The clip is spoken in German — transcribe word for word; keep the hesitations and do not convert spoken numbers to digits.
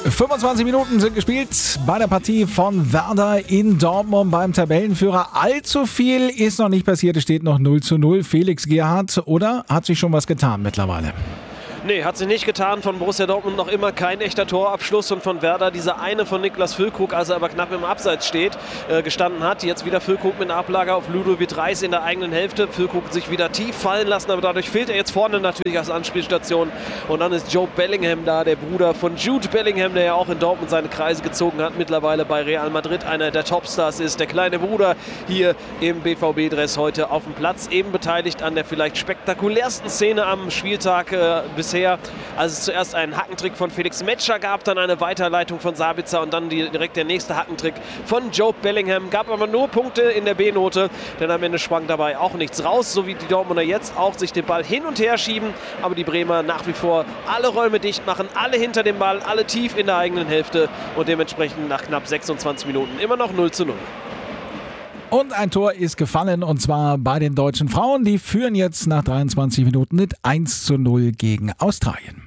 fünfundzwanzig Minuten sind gespielt bei der Partie von Werder in Dortmund beim Tabellenführer. Allzu viel ist noch nicht passiert, es steht noch null zu null. Felix Gerhardt, oder hat sich schon was getan mittlerweile? Nee, hat sich nicht getan. Von Borussia Dortmund noch immer kein echter Torabschluss und von Werder dieser eine von Niklas Füllkrug, als er aber knapp im Abseits steht, äh, gestanden hat. Jetzt wieder Füllkrug mit einer Ablage auf Ludovic Reis in der eigenen Hälfte. Füllkrug sich wieder tief fallen lassen, aber dadurch fehlt er jetzt vorne natürlich als Anspielstation. Und dann ist Joe Bellingham da, der Bruder von Jude Bellingham, der ja auch in Dortmund seine Kreise gezogen hat, mittlerweile bei Real Madrid einer der Topstars ist. Der kleine Bruder hier im B V B-Dress heute auf dem Platz, eben beteiligt an der vielleicht spektakulärsten Szene am Spieltag äh, bisher, als es zuerst einen Hackentrick von Felix Metscher gab, dann eine Weiterleitung von Sabitzer und dann die, direkt der nächste Hackentrick von Joe Bellingham. Gab aber nur Punkte in der B-Note, denn am Ende sprang dabei auch nichts raus, so wie die Dortmunder jetzt auch sich den Ball hin und her schieben, aber die Bremer nach wie vor alle Räume dicht machen, alle hinter dem Ball, alle tief in der eigenen Hälfte und dementsprechend nach knapp sechsundzwanzig Minuten immer noch null zu null. Und ein Tor ist gefallen, und zwar bei den deutschen Frauen. Die führen jetzt nach dreiundzwanzig Minuten mit eins zu null gegen Australien.